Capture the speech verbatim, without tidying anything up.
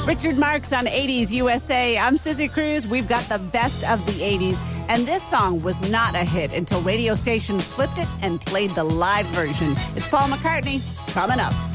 Richard Marx on eighties U S A. I'm Susie Cruz. We've got the best of the eighties. And this song was not a hit until radio stations flipped it and played the live version. It's Paul McCartney coming up.